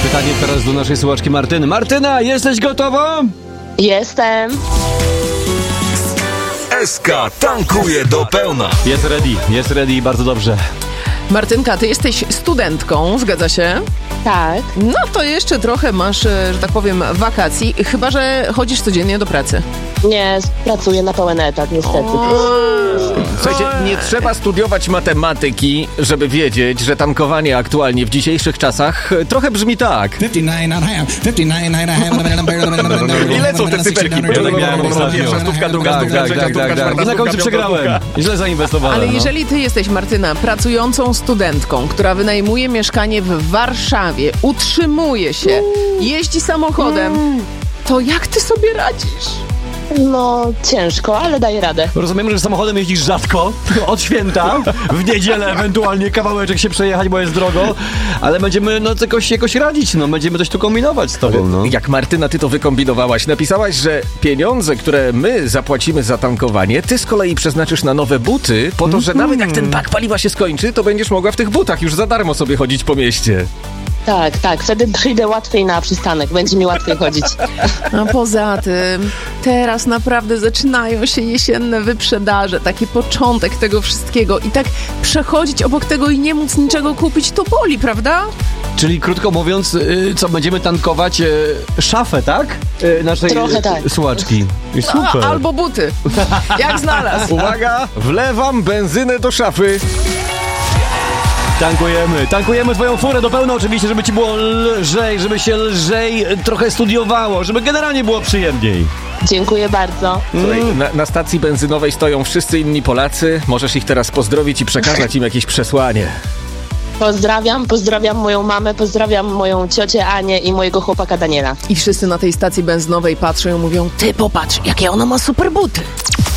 Pytanie teraz do naszej słuchaczki Martyny. Martyna, jesteś gotowa? Jestem. SK tankuje do pełna. Jest ready i bardzo dobrze. Martynka, ty jesteś studentką, zgadza się? Tak. No to jeszcze trochę masz, że tak powiem, wakacji, chyba że chodzisz codziennie do pracy. Nie, pracuję na pełen etat, niestety. Słuchajcie, nie trzeba studiować matematyki, żeby wiedzieć, że tankowanie aktualnie w dzisiejszych czasach trochę brzmi tak. 59 I lecą te cyferki. Pierwsza stówka, druga stówka, trzecia stówka, czwarta I na końcu stówka, przegrałem. piąta Źle zainwestowałem. Ale no. jeżeli ty jesteś, Martyna, pracującą studentką, która wynajmuje mieszkanie w Warszawie, utrzymuje się, jeździ samochodem, to jak ty sobie radzisz? No, ciężko, ale daję radę. Rozumiem, że samochodem jeździsz rzadko, od święta, w niedzielę ewentualnie kawałeczek się przejechać, bo jest drogo, ale będziemy jakoś radzić, będziemy coś tu kombinować z tobą, no. Jak Martyna, ty to wykombinowałaś. Napisałaś, że pieniądze, które my zapłacimy za tankowanie, ty z kolei przeznaczysz na nowe buty, po to, że nawet jak ten bak paliwa się skończy, to będziesz mogła w tych butach już za darmo sobie chodzić po mieście. Tak, wtedy przyjdę łatwiej na przystanek, będzie mi łatwiej chodzić. A poza tym, teraz naprawdę zaczynają się jesienne wyprzedaże, taki początek tego wszystkiego i tak przechodzić obok tego i nie móc niczego kupić, to boli, prawda? Czyli krótko mówiąc, co będziemy tankować szafę, tak? Naszej Trochę tak. słuchaczki. I super. Albo buty, jak znalazł. Uwaga, wlewam benzynę do szafy. Tankujemy twoją furę do pełna oczywiście, żeby ci było lżej, żeby się lżej trochę studiowało, żeby generalnie było przyjemniej. Dziękuję bardzo. Słuchaj, na stacji benzynowej stoją wszyscy inni Polacy. Możesz ich teraz pozdrowić i przekazać im jakieś przesłanie. Pozdrawiam moją mamę, pozdrawiam moją ciocię Anię i mojego chłopaka Daniela. I wszyscy na tej stacji benzynowej patrzą i mówią, ty popatrz, jakie ona ma super buty.